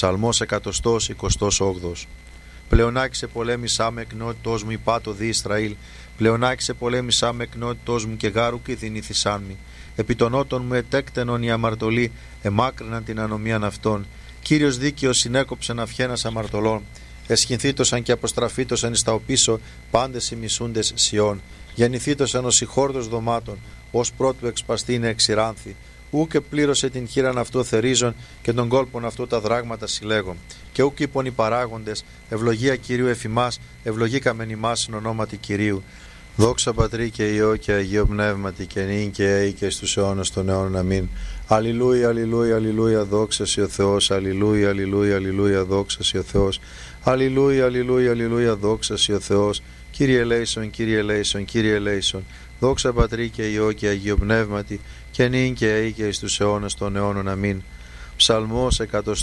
Ψαλμός 128. Πλεονάκησε πολέμησά με εκνότητός μου υπάτω δι Ισραήλ. Πλεονάκησε πολέμησά με εκνότητός μου και γάρου και δυνήθησάν μη. Επί των ότων μου ετέκτενον η αμαρτωλή, εμάκρυναν την ανομίαν αυτών. Κύριος δίκαιος συνέκοψεν αυχένας αμαρτωλών. Εσχυνθήτωσαν και αποστραφήτωσαν εις τα οπίσω πάντες οι μισούντες Σιών. Γεννηθήτωσαν ως ηχόρδος δωμάτων, ως πρώτου εξπαστήνε εξηράνθη. Ούκ επλήρωσε την χείραν αυτό θερίζων και τον κόλπον αυτό τα δράγματα συλλέγων. Και ούκ είπον οι παράγοντες, ευλογία Κυρίου εφημάς, ευλογήκαμεν ημάς εν ονόματι Κυρίου. Δόξα Πατρί και Υιό και Αγίο Πνεύματι και νυν και αεί και στους αιώνας των αιώνων. Αμήν. Αλληλούια, αλληλούια, αλληλούια, δόξα σοι ο Θεός. Αλληλούια, αλληλούια, αλληλούια, δόξα σοι ο Θεός. Αλληλούια, αλληλούια, αλληλούια, δόξα σοι ο Θεός. Κύριε ελέησον, Κύριε ελέησον, Κύριε ελέησον. Δόξα Πατρί και Υιό και Αγίο Πνεύματι και νυν και αεί και στους αιώνας των αιώνων. Αμήν. Ψαλμός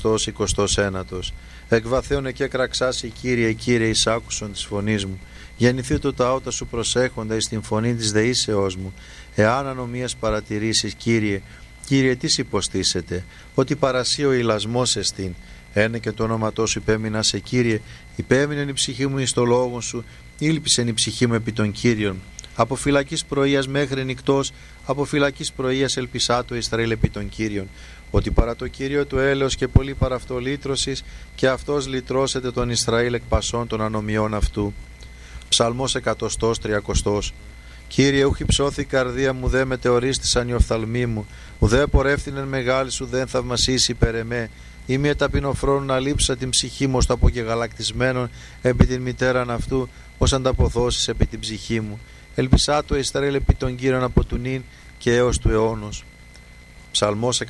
121. Εκβαθέωνε και κραξάσι Κύριε, Κύριε, εις άκουσον της φωνής μου. Γεννηθεί το τα ότα σου προσέχοντα εις την φωνή της δεήσεώς μου. Εάν ανομίας παρατηρήσεις, Κύριε, Κύριε, τι υποστήσετε, ότι παρασύ ο ηλασμός εστίν. Ένε και το όνοματό σου υπέμεινα σε Κύριε, υπέμεινεν η ψυχή μου εις το λόγο σου, ήλπισεν η ψυχή μου επί των Κύριων. Από φυλακής πρωίας μέχρι νυκτός, από φυλακής πρωίας ελπισά το Ισραήλ επί των Κύριων. Ότι παρά το Κύριο του έλεος και πολύ παρά αυτό λύτρωσης, και αυτός λυτρώσεται τον Ισραήλ εκ πασών των ανομιών αυτού. Ψαλμός 130. Κύριε, ούχι ψώθη η καρδία μου, δε μετεωρίστησαν οι οφθαλμοί μου, ουδέ πορεύθυνεν μεγάλη σου, δεν θαυμασίσει υπέρ εμέ. Είμαι ταπεινοφρόνου να λείψα την ψυχή μου, στο αποκεγαλακτισμένον επί την μητέραν αυτού, ως ανταποδώσεις επί την ψυχή μου. Ελπισά το Ισραήλ επί των Κύριων από του νυν και έως του αιώνος. Ψαλμός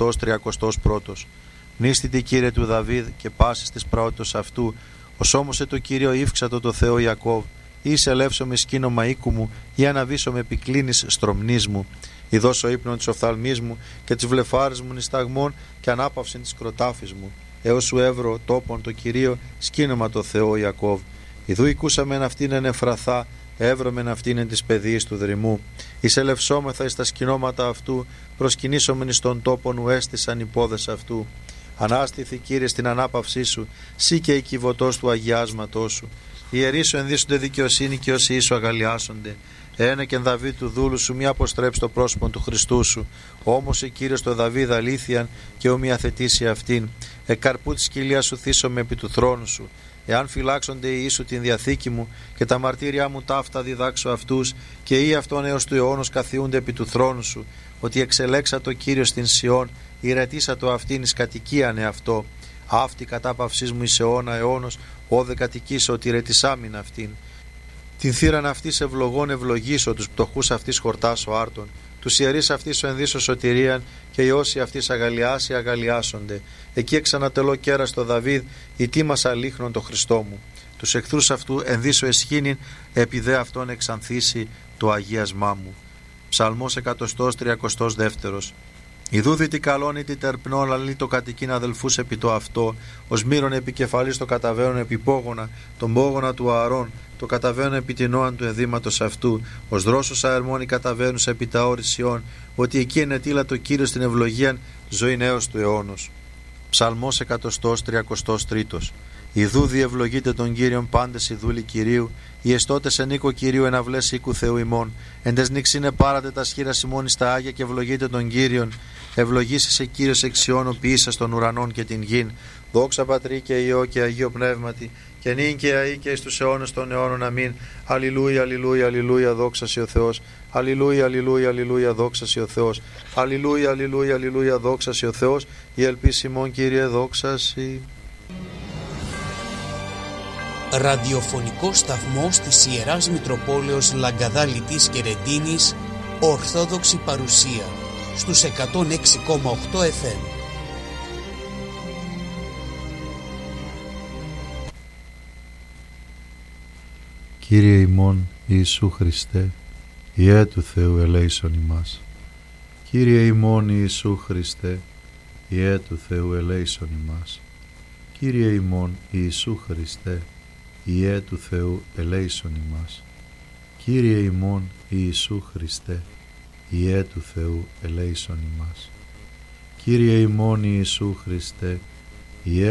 131. Νίστητη Κύριε του Δαβίδ και πάσης της πραότητος αυτού, ως όμωσε το Κύριο ύφξατο το Θεό Ιακώβ, ή εισελεύσω με σκήνομα οίκου μου, ή αναβήσω με επικλίνης στρομνής μου. Ή δώσω ύπνον της οφθαλμής μου και της βλεφάρης μου νησταγμών και ανάπαυσιν της κροτάφης μου. Έως σου έβρω τόπον το Κυρίο, σκήνομα το Θεό Ιακώβ. Ιδού οικούσαμεν αυτήν εν Εφραθά, έβρωμεν αυτήν εν της παιδείας του δρυμού. Εισελευσόμεθα εις τα σκηνώματα αυτού, προσκυνήσομεν εις τον τόπον ου έστησαν οι πόδες αυτού. Ανάστηθη Κύριε στην ανάπαυσή σου, σύ και η κυβωτός του αγιάσματός σου. Οι ιερείς σου ενδύσσονται δικαιοσύνη και όσοι ίσου αγαλιάσονται. Ένε και εν Δαβίδ του δούλου σου, μη αποστρέψει το πρόσωπο του Χριστού σου. Όμως η Κύριος το Δαβίδ αλήθειαν και ομοία θετήσει αυτήν. Εκ τη κοιλία σου θύσομαι επί του θρόνου σου. Εάν φυλάξονται οι ίσου την διαθήκη μου και τα μαρτύρια μου ταύτα διδάξω αυτούς, και οι αυτόν έως του αιώνος καθιούνται επί του θρόνου σου, ότι εξελέξα το Κύριο στην Σιών, ηρετήσα το αυτήν εις κατοικίανε αυτό. Αυτή κατάπαυσής μου εις αιώνα αιώνος, όδε κατοικήσω ότι ηρετησάμιν αυτήν. Την θύραν αυτής ευλογών ευλογήσω, τους πτωχούς αυτής χορτάσω άρτων. Τους ιερείς αυτής ο ενδύσω σωτηρίαν, και οι όσοι αυτής αγαλιάσει αγαλιάσονται. Εκεί εξανατελώ κέρα στο Δαβίδ, ητήμασα λίχνον το Χριστό μου. Τους εχθρούς αυτού ενδύσω εσχήνην, επί δε αυτόν εξανθήσει το αγίασμά μου. Ψαλμός 132. Ιδούδη τι καλώνει τι τερπνών, αλλή το κατοικήν αδελφούς επί το αυτό, ως μύρον επικεφαλής το καταβαίνουν επί πόγωνα, τον πόγωνα του Ααρών, το καταβαίνουν επί την όαν του εδήματος αυτού, ως δρόσος αερμόνι καταβαίνουν επί τα όρη Σιών, ότι εκεί ενετήλα το Κύριο στην ευλογίαν ζωή έως του αιώνος. Ψαλμός 133. Ιδού διευλογείτε τον Κύριον πάντες οι δούλοι Κυρίου, οι εστώτες εν οίκο Κυρίου εναυλές οίκου Θεού ημών. Εν τες νύξινε πάρατε τα σχήρας ημών εις τα Άγια και ευλογείτε τον Κύριον. Ευλογήσεσαι Κύριος εξιών ποιήσας των ουρανών και την γην. Δόξα Πατρί και Υιό και Αγίο Πνεύματι, και νυν και αεί και εις τους αιώνες των αιώνων. Αμήν. Αλληλούια, αλληλούια, αλληλούια, δόξα σοι ο Θεός. Αλληλούια, αλληλούια, αλληλούια, δόξα σοι ο Θεός. Αλληλούια, αλληλούια, αλληλούια, δόξα σοι ο Θεός. Η ελπίση ημών, Κύριε, δόξα σοι. Ραδιοφωνικός σταθμός της Ιεράς Μητροπόλεως Λαγκαδά Λιτής και Ρεντίνης, Ορθόδοξη παρουσία στους 106,8 FM. Κύριε ημών Ιησού Χριστέ, Υιέ του Θεού ελέησον ημάς. Κύριε ημών Ιησού Χριστέ, Υιέ του Θεού ελέησον ημάς. Κύριε ημών Ιησού Χριστέ, Υιέ του Θεού ελέησον ημάς. Κύριε ημών Ιησού Χριστέ, Υιέ του Θεού ελέησον ημάς. Κύριε ημών Ιησού Χριστέ, Υιέ